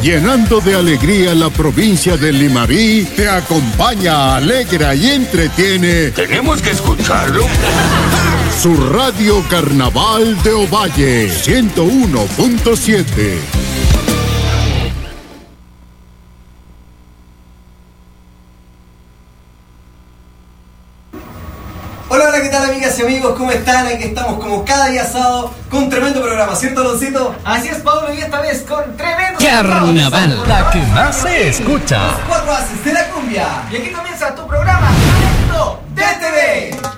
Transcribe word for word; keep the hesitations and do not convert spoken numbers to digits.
llenando de alegría la provincia de Limarí, te acompaña, alegra y entretiene. Tenemos que escucharlo. Su radio Carnaval de Ovalle, ciento uno punto siete. Hola, hola, ¿qué tal, amigas y amigos? ¿Cómo están? Aquí estamos como cada día sábado con tremendo programa, ¿cierto, Loncito? Así es, Pablo, y esta vez con tremendo Carnaval, la que más se escucha. Los cuatro haces de la cumbia. Y aquí comienza tu programa, Tremendo D T V.